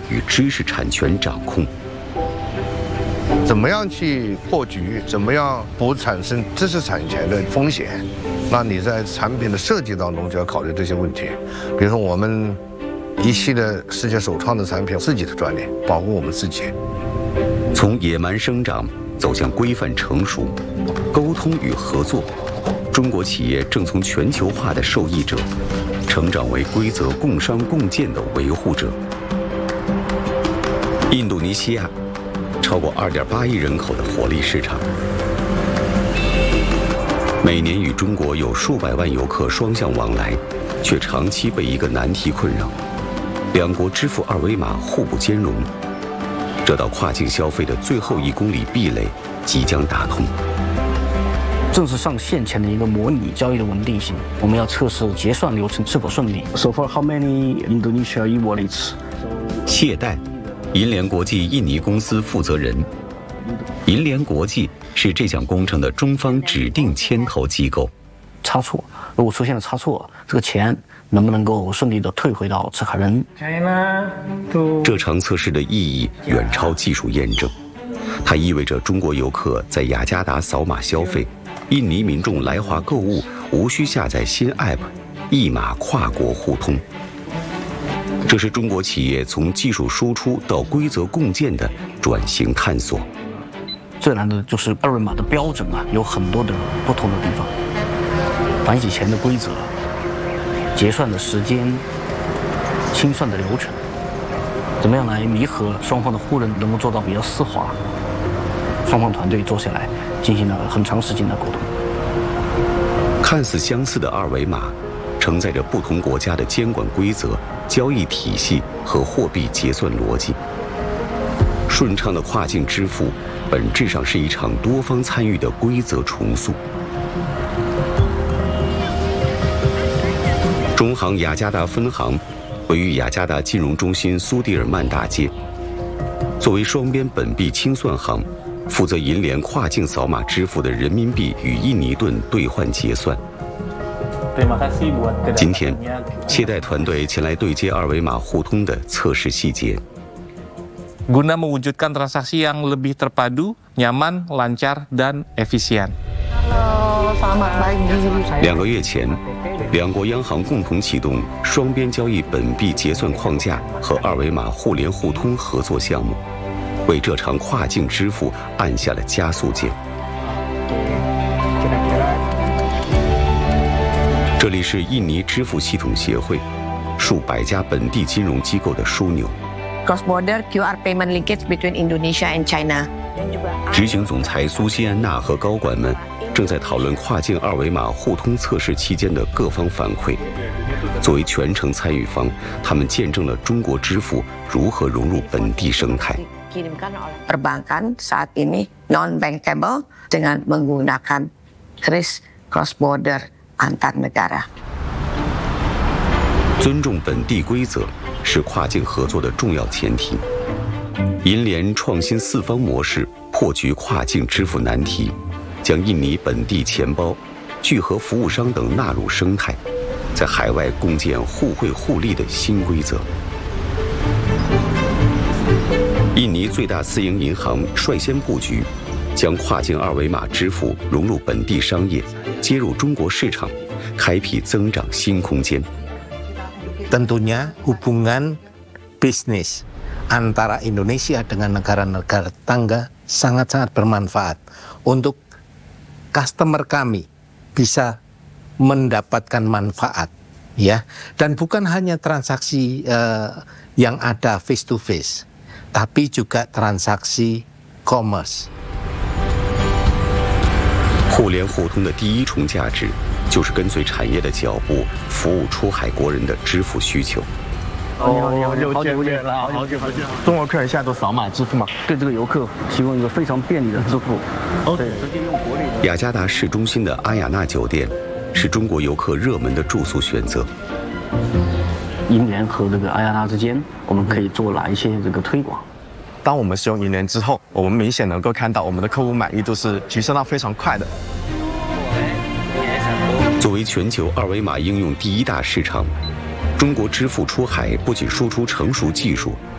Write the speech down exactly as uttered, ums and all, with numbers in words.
与知识产权掌控。 怎么样去破局？怎么样不产生知识产权的风险？那你在产品的设计当中就要考虑这些问题。比如说我们一系列世界首创的产品，自己的专利，保护我们自己。 从野蛮生长走向规范成熟，沟通与合作，中国企业正从全球化的受益者，成长为规则共商共建的维护者。印度尼西亚，超过二点八亿人口的活力市场，每年与中国有数百万游客双向往来，却长期被一个难题困扰：两国支付二维码互不兼容。这道跨境消费的最后一公里壁垒即将打通。 正式上线前的一个模拟交易的稳定性，我们要测试结算流程是否顺利。So far, how many Indonesia e-wallets? 谢代，银联国际印尼公司负责人。银联国际是这项工程的中方指定牵头机构。 差错，如果出现了差错，这个钱能不能够顺利的退回到持卡人？ 这场测试的意义远超技术验证，它意味着中国游客在雅加达扫码消费，印尼民众来华购物无需下载新 App， 一码跨国互通。这是中国企业从技术输出到规则共建的转型探索。 最难的就是二维码的标准啊，有很多的不同的地方，反洗钱的规则、结算的时间、清算的流程，怎么样来弥合双方的互认，能够做到比较丝滑？双方团队坐下来进行了很长时间的沟通。 看似相似的二维码，承载着不同国家的监管规则、交易体系和货币结算逻辑。顺畅的跨境支付，本质上是一场多方参与的规则重塑。中行雅加达分行位于雅加达金融中心苏迪尔曼大街，作为双边本币清算行，负责银联跨境扫码支付的人民币与印尼盾兑换结算。今天，谢代团队前来对接二维码互通的测试细节。 Guna mewujudkan transaksi yang lebih terpadu, nyaman, lancar, dan efisien. 两个月前，两国央行共同启动双边交易本币结算框架和二维码互联互通合作项目，为这场跨境支付按下了加速键。这里是印尼支付系统协会，数百家本地金融机构的枢纽。 Cross-border Q R payment linkage between Indonesia and China。 执行总裁苏西安娜和高管们正在讨论跨境二维码互通测试期间的各方反馈。作为全程参与方，他们见证了中国支付如何融入本地生态。 Perbankan saat ini non-bankable dengan menggunakan kris cross-border antar negara。 尊重本地规则是跨境合作的重要前提。银联创新四方模式，破局跨境支付难题，将印尼本地钱包、聚合服务商等纳入生态，在海外共建互惠互利的新规则。印尼最大私营银行率先布局，将跨境二维码支付融入本地商业，接入中国市场，开辟增长新空间。 Tentunya hubungan bisnis antara Indonesia dengan negara-negara tetangga sangat-sangat bermanfaat untuk customer kami bisa mendapatkan manfaat, ya. Dan bukan hanya transaksi uh, yang ada face to face, tapi juga transaksi commerce。 互联互通的第一重价值，就是跟随产业的脚步，服务出海国人的支付需求。 哦，你好，又见面了，好久不见。中国客人现在都扫码支付嘛，对这个游客提供一个非常便利的支付。哦，对，直接用国内。 雅加达市中心的阿雅纳酒店，是中国游客热门的住宿选择。 银联和这个阿雅纳之间，我们可以做哪一些这个推广？ 当我们使用银联之后，我们明显能够看到我们的客户满意度是提升到非常快的。 作为全球二维码应用第一大市场，中国支付出海不仅输出成熟技术，